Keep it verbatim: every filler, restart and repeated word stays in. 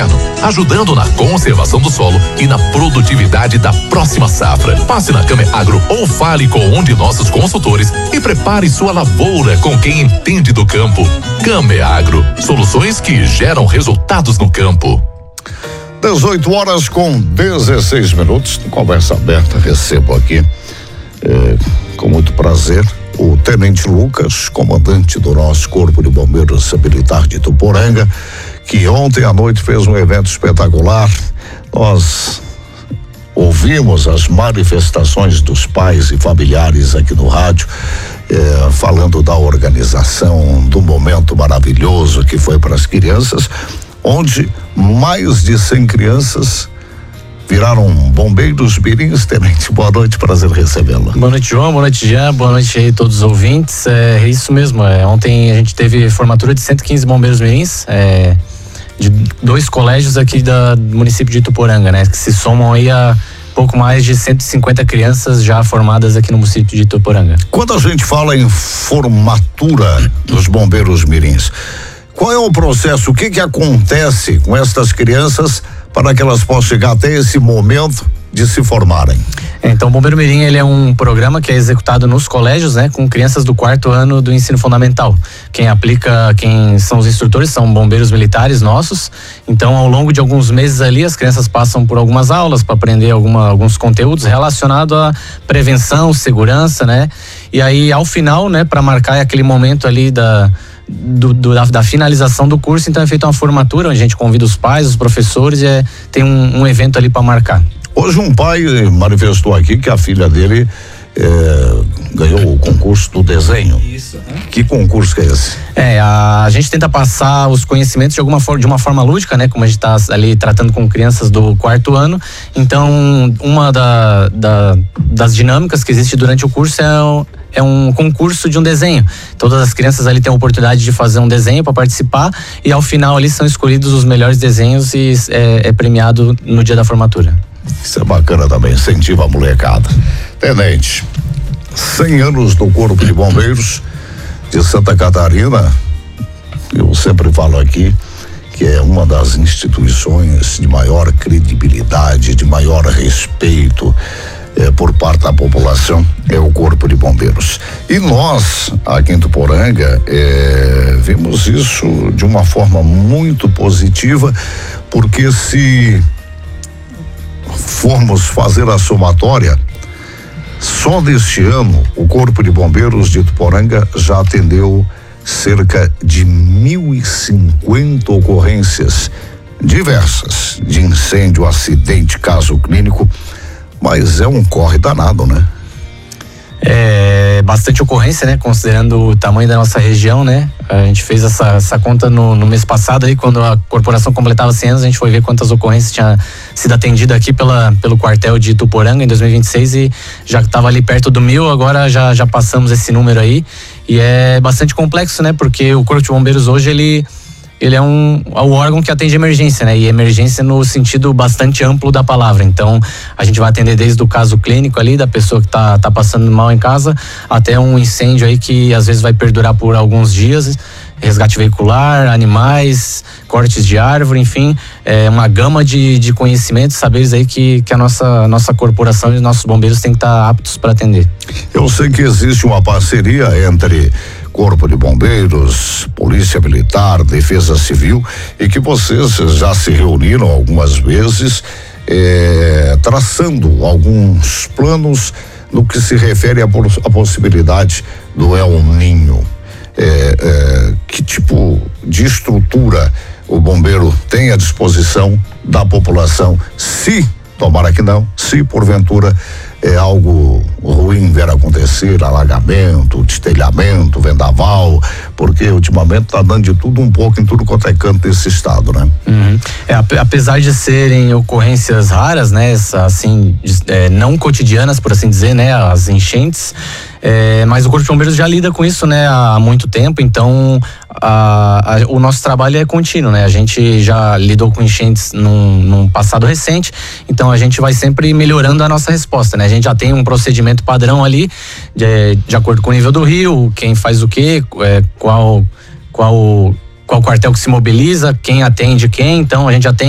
inverno, ajudando na conservação do solo e na produtividade da próxima safra. Passe na Cameagro ou fale com um de nossos consultores e prepare sua lavoura com quem entende do campo. Cameagro, soluções que geram resultados no campo. dezoito horas com dezesseis minutos, conversa aberta, recebo aqui é, com muito prazer o Tenente Lucas, comandante do nosso Corpo de Bombeiros Militar de Ituporanga, que ontem à noite fez um evento espetacular. Nós ouvimos as manifestações dos pais e familiares aqui no rádio, eh, falando da organização, do momento maravilhoso que foi para as crianças, onde mais de cem crianças viraram bombeiros mirins. Tenente, boa noite, prazer recebê-lo. Boa noite, João, boa noite, Jean, boa noite aí a todos os ouvintes. É isso mesmo, é, ontem a gente teve formatura de cento e quinze bombeiros mirins, é, de dois colégios aqui da, do município de Ituporanga, né, que se somam aí a pouco mais de cento e cinquenta crianças já formadas aqui no município de Ituporanga. Quando a gente fala em formatura dos bombeiros mirins, qual é o processo, o que que acontece com estas crianças para que elas possam chegar até esse momento de se formarem? Então, o Bombeiro Mirim, ele é um programa que é executado nos colégios, né, com crianças do quarto ano do ensino fundamental. Quem aplica, quem são os instrutores são bombeiros militares nossos. Então, ao longo de alguns meses ali, as crianças passam por algumas aulas para aprender alguma, alguns conteúdos relacionados à prevenção, segurança, né? E aí, ao final, né, para marcar aquele momento ali da Do, do, da, da finalização do curso, então é feita uma formatura onde a gente convida os pais, os professores, e é, tem um, um evento ali para marcar. Hoje um pai manifestou aqui que a filha dele é, ganhou o concurso do desenho. Isso. Que concurso que é esse? É, a, a gente tenta passar os conhecimentos de alguma forma, de uma forma lúdica, né? Como a gente está ali tratando com crianças do quarto ano. Então, uma da, da, das dinâmicas que existe durante o curso é o É um concurso de um desenho. Todas as crianças ali têm a oportunidade de fazer um desenho para participar e ao final ali são escolhidos os melhores desenhos e é, é premiado no dia da formatura. Isso é bacana também, incentiva a molecada. Tenente, cem anos do Corpo de Bombeiros de Santa Catarina, eu sempre falo aqui que é uma das instituições de maior credibilidade, de maior respeito É, por parte da população, é o Corpo de Bombeiros. E nós, aqui em Ituporanga, é, vimos isso de uma forma muito positiva, porque se formos fazer a somatória, só deste ano, o Corpo de Bombeiros de Ituporanga já atendeu cerca de mil e cinquenta ocorrências diversas de incêndio, acidente, caso clínico. Mas é um corre danado, né? É bastante ocorrência, né? Considerando o tamanho da nossa região, né? A gente fez essa, essa conta no, no mês passado aí, quando a corporação completava cem anos, a gente foi ver quantas ocorrências tinha sido atendida aqui pela, pelo quartel de Ituporanga em dois mil e vinte e seis e já estava ali perto do mil, agora já, já passamos esse número aí. E é bastante complexo, né? Porque o Corpo de Bombeiros hoje, ele... ele é um, é um órgão que atende emergência, né? E emergência no sentido bastante amplo da palavra. Então, a gente vai atender desde o caso clínico ali, da pessoa que tá, tá passando mal em casa, até um incêndio aí que às vezes vai perdurar por alguns dias, resgate veicular, animais, cortes de árvore, enfim, é uma gama de, de conhecimentos, saberes aí que, que a nossa, nossa corporação e os nossos bombeiros têm que estar aptos para atender. Eu sei que existe uma parceria entre Corpo de Bombeiros, Polícia Militar, Defesa Civil, e que vocês já se reuniram algumas vezes, eh, traçando alguns planos no que se refere à, à possibilidade do El Ninho. Eh, eh, que tipo de estrutura o bombeiro tem à disposição da população, se, tomara que não, se porventura é algo ruim ver acontecer, alagamento, destelhamento, vendaval, porque ultimamente tá dando de tudo um pouco em tudo quanto é canto desse estado, né? Uhum. É, apesar de serem ocorrências raras, né, assim, é, não cotidianas, por assim dizer, né, as enchentes, é, mas o Corpo de Bombeiros já lida com isso, né, há muito tempo, então a, a, o nosso trabalho é contínuo, né, a gente já lidou com enchentes num, num passado recente, então a gente vai sempre melhorando a nossa resposta, né, a gente já tem um procedimento padrão ali, de, de acordo com o nível do rio, quem faz o quê, é, qual, qual, qual quartel que se mobiliza, quem atende quem, então a gente já tem